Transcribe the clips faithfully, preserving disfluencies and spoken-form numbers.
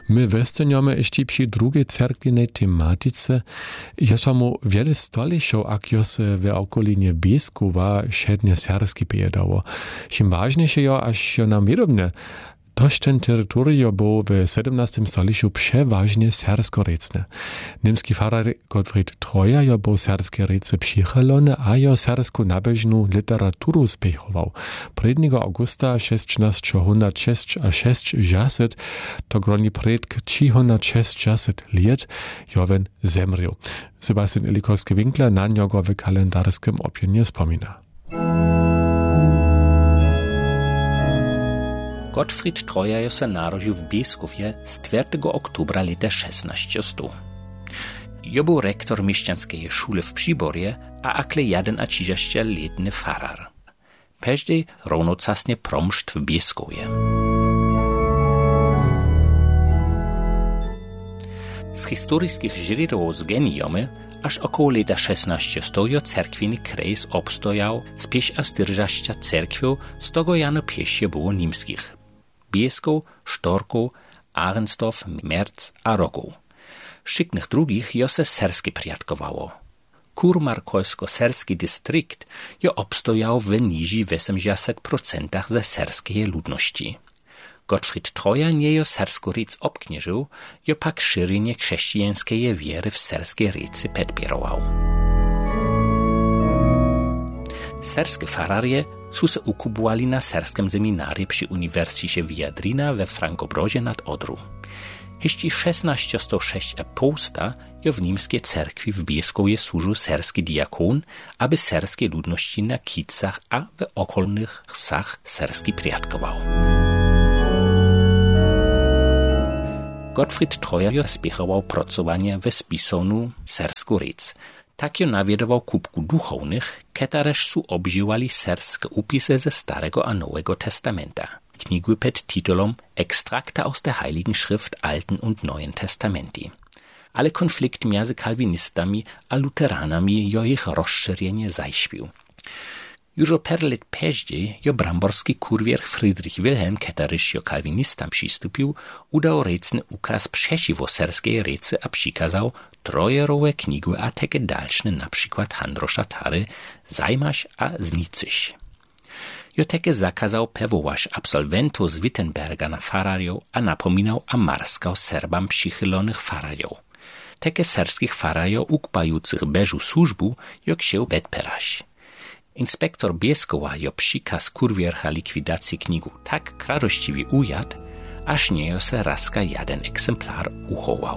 My westernjamy ještě při drugiej cerkwinej tematice, jo tomu wiele stolišov, ak jo se v okolinie Bieskova šedne sersky pejedało. Čím vážnejšie jo, až jo nam vědomne, tož ten teritorio był w sedemnastym stolišu przeważnie sersko-recne. Niemski farar Gottfried Troja jo był serskie rece přichelone, a jo sersku nabežnu literaturu spěchował. Predniego augusta šestnásť šesťdesiat to groni predk trzysta liet joven zemril. Sebastian Ilikowski-Winkler na njogo w kalendarskim opjenie spomina. Gottfried Troja se narodził w Bieskovie z czwartego oktobra lata szesnaście-sto. Jo był rektor mieszczańskiej szule w Przyborje, a akle jeden a trzydziestoletni farar. Peżdy równocasnie promszt w Bieskowie. Z historyjskich źródeł zgenijemy, aż około lata szesnaście-sto jo cerkwiny krejs obstojał z pięćdziesięciu cerkwią, z tego jano pięć było niemskich. Bieskov, Štorkov, Arensdorf, Merz a Rogov. Szyknych drugich jo se serskie priatkowało. Kurmarkojsko-serski dystrykt jo obstojał w niži osiemdziesiąt procent ze serskiej ludności. Gottfried Troja nie jo sersku rec obknieżył, jo pak szyrienie chrześcijańskiej wiery w serskie recy podpierował. Serskie fararie su se ukubowali na serskim seminarium przy Uniwersytecie Viadrina we Frankobrodzie nad Odrą. Jeszcze szesnaście sześć aposta jo w niemskiej cerkwi w Bieskowie służył serski diakon, aby serskie ludności na Kicach a w okolnych wsach serski priatkował. Gottfried Troja jo spiechował pracowanie we spisownu sersku rec. Tak jo nawiedował kubku duchownych, ketareż su obżywali serskie upisy ze Starego a Nowego Testamenta. Knigły pod tytułom Extrakte aus der Heiligen Schrift Alten und Neuen Testamenti. Ale konflikt między kalwinistami a luteranami jo ich rozszerzenie zajśpił. Już o per lat później jo bramborski kurwier Friedrich Wilhelm ketaryż jo kalwinistam przystupił, udał recny ukaz przeciwko serskiej rece a przykazał trojerowe knigły a takie dalsze, na przykład Handrosza Tary, zajmaś a znicyś. Jo takie zakazał pewołaś absolwentów z Wittenberga na farariów, a napominał a marskał Serbam przychylonych farariów. Takie serskich farariów ukpających beżu służbu, jak się wetperaś. Inspektor Bieskowa jo przykaz kurwiercha likwidacji knigu tak krarościwie ujadł, aż nie se raska jeden egzemplar uchował.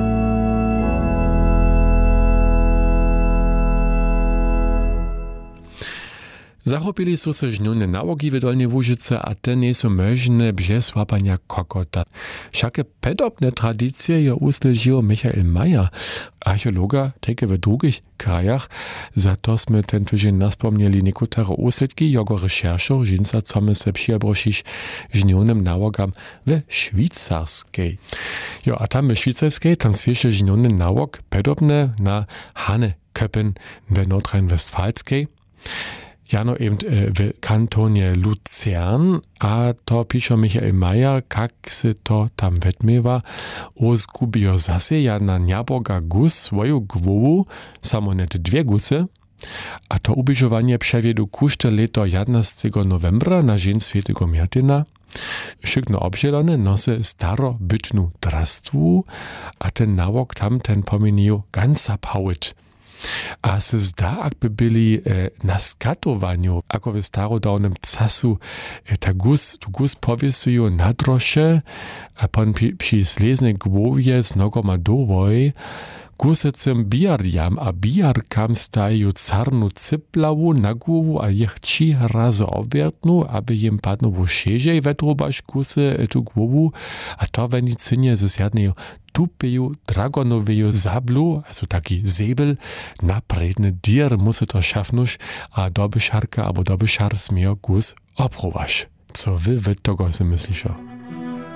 Zachopili su se žnjone nałogi w Dolnej Łużyce, a te nie są możne bez łapania kokota. Wszakie podobne tradycje jo uslyžił Michael Mayer, archeologa takie w drugich krajach, za to sme ten tydzień naspomnieli niekotare úsledki jego recheršov, žinca, co my se přijabrošiš žnjonym nałogam w szwajcarskiej. Jo, a tam w szwajcarskiej, tam słyszy žnjony nałog podobne na Hanne Köppen w Nordrhein-Westfalskiej. Jano eben w kantonie Luzern, a to pisze Michael Mayer, jak se to tam wetmiewa, ozgubijo zase ja na njaboga gus swoju głowu, samo net dwie gusy, a to ubižovanie przewiedu kušte leto jedenastego novembra na dzień Świętego Miertyna. Szykno obzielone nosy starobytnu drastwu, a ten nałog tam ten pominił ganz zapałet. A se zda, akby byli e, na skatowaniu, ako w starodawnym casu e, ta gus, tu gus powiesują na drosze, a pan przy, przy sleznej głowie z nogoma dowoj, gusecem bijarjam a bijarkam stają carnu cyplawu na głowu, a ich trzy razy obwiertnu, aby im padną szerzej wetrobaś gusy tu głowu, a to wenicynie ze zjadnejo tupeju dragonoweju zablu, also taki Säbel, na predny dir musi to szafnusz, a dobyszarka albo dobyszar smiejo gus oprobaš. Co wy wy tego si myślisz?